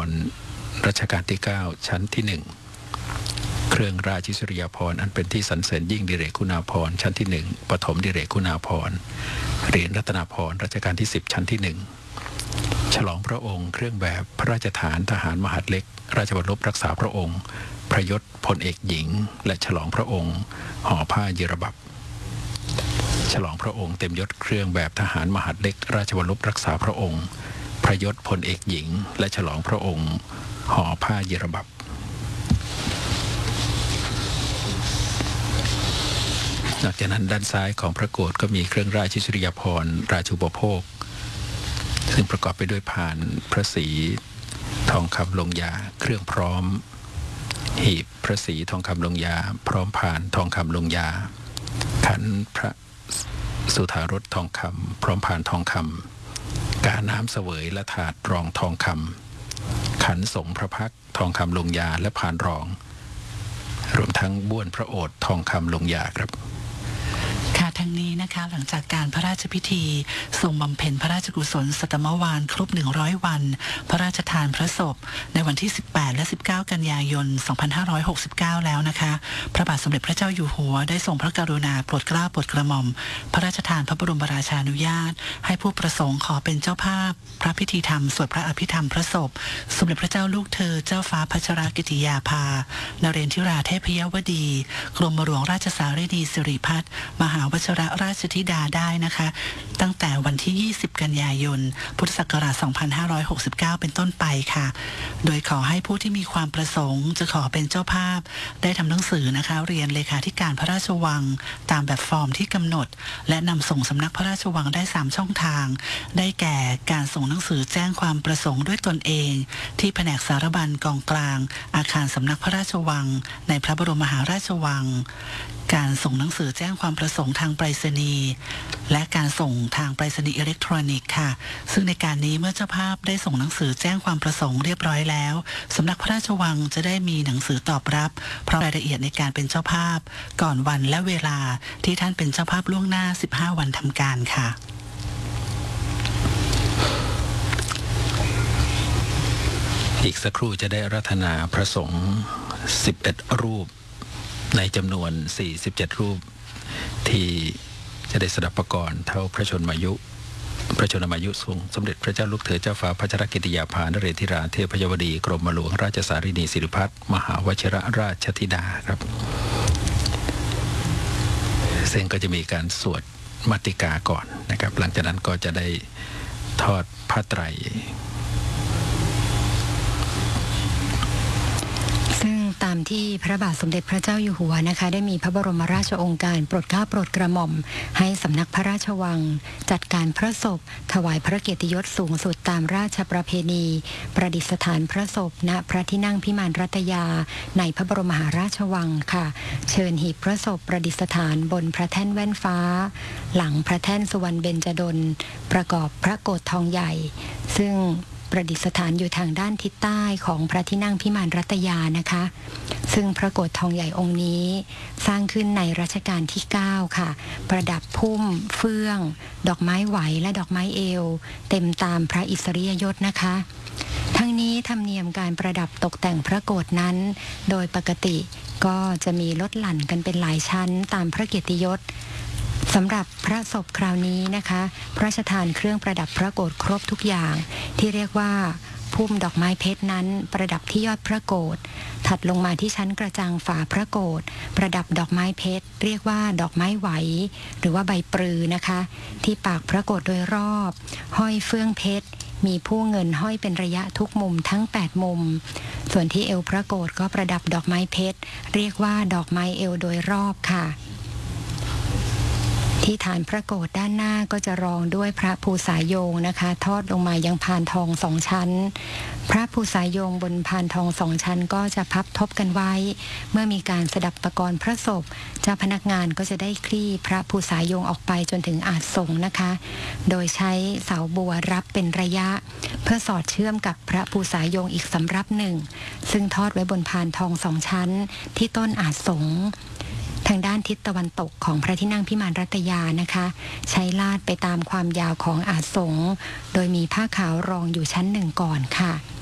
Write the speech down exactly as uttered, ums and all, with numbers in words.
รณ์รัชกาลที่เก้าชั้นที่หนึ่งเครื่องราชิสริยาภรณ์อันเป็นที่สรรเสริญยิ่งดิเรกคุณาภรณ์ชั้นที่หนึ่งปฐมดิเรกคุณาภรณ์เหรียญรัตนาภรณ์รัชกาลที่สิบชั้นที่หนึ่งฉลองพระองค์เครื่องแบบพระราชทานทหารมหาดเล็กราชบัลลบรักษาพระองค์พระยศพลเอกหญิงและฉลองพระองค์ห่อผ้าเยรบับฉลองพระองค์เต็มยศเครื่องแบบทหารมหาดเล็กราชบัลลบรักษาพระองค์พระยศพลเอกหญิงและฉลองพระองค์ห่อผ้าเยรบับนอกจากนั้นด้านซ้ายของพระโกฐก็มีเครื่องราชอิสริยาภรณ์ราชูปโภคซึ่งประกอบไปด้วยพานพระศรีทองคำลงยาเครื่องพร้อมหีบพระศรีทองคำลงยาพร้อมพานทองคำลงยาขันพระสุธารสทองคำพร้อมพานทองคำกาน้ำเสวยและถาดรองทองคำขันสงพระพักทองคำลงยาและพานรองรวมทั้งบ้วนพระโอษฐ์ทองคำลงยาครับค่ะทั้งนี้นะคะหลังจากการพระราชพิธีทรงบำเพ็ญพระราชกุศลสัตมวาลครบหนึ่งร้อยวันพระราชทานพระศพในวันที่สิบแปดและสิบเก้ากันยายนสองพันห้าร้อยหกสิบเก้าแล้วนะคะพระบาทสมเด็จพระเจ้าอยู่หัวได้ทรงพระกรุณาโปรดเกล้าโปรดกระหม่อมพระราชทานพระบรมราชานุญาตให้ผู้ประสงค์ขอเป็นเจ้าภาพพระพิธีธรรมสวดพระอภิธรรมพระศพสมเด็จพระเจ้าลูกเธอเจ้าฟ้าพัชรกิติยาภานเรนทิราเทพยวดีกรมหลวงราชสารีดีสิริพัฒน์มหาวชิรราชธิดาได้นะคะตั้งแต่วันที่ยี่สิบกันยายนพุทธศักราชสองพันห้าร้อยหกสิบเก้าเป็นต้นไปค่ะโดยขอให้ผู้ที่มีความประสงค์จะขอเป็นเจ้าภาพได้ทำหนังสือนะคะเรียนเลขาธิการพระราชวังตามแบบฟอร์มที่กำหนดและนำส่งสำนักพระราชวังได้สามช่องทางได้แก่การส่งหนังสือแจ้งความประสงค์ด้วยตนเองที่แผนกสารบัญกองกลางอาคารสำนักพระราชวังในพระบรมมหาราชวังการส่งหนังสือแจ้งความประสงค์ทางไปรษณีย์และการส่งทางไปรษณีย์อิเล็กทรอนิกส์ค่ะซึ่งในการนี้เมื่อเจ้าภาพได้ส่งหนังสือแจ้งความประสงค์เรียบร้อยแล้วสำนักพระราชวังจะได้มีหนังสือตอบรับพร้อมรายละเอียดในการเป็นเจ้าภาพก่อนวันและเวลาที่ท่านเป็นเจ้าภาพล่วงหน้าสิบห้าวันทำการค่ะอีกสักครู่จะได้อาราธนาพระสงฆ์สิบเอ็ดรูปในจำนวนสี่สิบเจ็ดรูปที่จะได้สดับประกรณ์เท่าพระชนมายุพระชนมายุทรงสมเด็จพระเจ้าลูกเธอเจ้าฟ้าพัชรกิติยาภานเรนทิราเทพยวดีกรมหลวงราชสารีนีสิริพัฒน์มหาวชิรราชธิดาครับซึ่งก็จะมีการสวดมัตติกาก่อนนะครับหลังจากนั้นก็จะได้ทอดผ้าไตรตามที่พระบาทสมเด็จพระเจ้าอยู่หัวนะคะได้มีพระบรมราชโองการโปรดเกล้าโปรดกระหม่อมให้สำนักพระราชวังจัดการพระศพถวายพระเกียรติยศสูงสุดตามราชประเพณีประดิษฐานพระศพณพระที่นั่งพิมานรัตยาในพระบรมมหาราชวังค่ะเชิญหีบพระศพประดิษฐานบนพระแท่นแว่นฟ้าหลังพระแท่นสุวรรณเบญจดลประกอบพระโกฐทองใหญ่ซึ่งประดิษฐานอยู่ทางด้านทิศใต้ของพระที่นั่งพิมานรัตยานะคะซึ่งพระโกฐทองใหญ่องค์นี้สร้างขึ้นในรัชกาลที่เก้าค่ะประดับพุ่มเฟื่องดอกไม้ไหวและดอกไม้เอวเต็มตามพระอิสริยยศนะคะทั้งนี้ธรรมเนียมการประดับตกแต่งพระโกฐนั้นโดยปกติก็จะมีลดหลั่นกันเป็นหลายชั้นตามพระเกียรติยศสำหรับพระศพคราวนี้นะคะพระราชทานเครื่องประดับพระโกฐครบทุกอย่างที่เรียกว่าพุ่มดอกไม้เพชรนั้นประดับที่ยอดพระโกฐถัดลงมาที่ชั้นกระจังฝาพระโกฐประดับดอกไม้เพชรเรียกว่าดอกไม้ไหวหรือว่าใบปรือนะคะที่ปากพระโกฐโดยรอบห้อยเฟื่องเพชรมีผู้เงินห้อยเป็นระยะทุกมุมทั้งแปดมุมส่วนที่เอวพระโกฐก็ประดับดอกไม้เพชรเรียกว่าดอกไม้เอวโดยรอบค่ะที่ฐานพระโกฐด้านหน้าก็จะรองด้วยพระภูษาโยงนะคะทอดลงมายังพานทองสองชั้นพระภูษาโยงบนพานทองสองชั้นก็จะพับทบกันไว้เมื่อมีการสดับประกรณ์พระศพเจ้าพนักงานก็จะได้คลี่พระภูษาโยงออกไปจนถึงอาจทรงนะคะโดยใช้เสาบัวรับเป็นระยะเพื่อสอดเชื่อมกับพระภูษาโยงอีกสำรับหนึ่งซึ่งทอดไว้บนพานทองสองชั้นที่ต้นอาจทรงทางด้านทิศตะวันตกของพระที่นั่งพิมานรัตยานะคะใช้ลาดไปตามความยาวของอาสงโดยมีผ้าขาวรองอยู่ชั้นหนึ่งก่อนค่ะ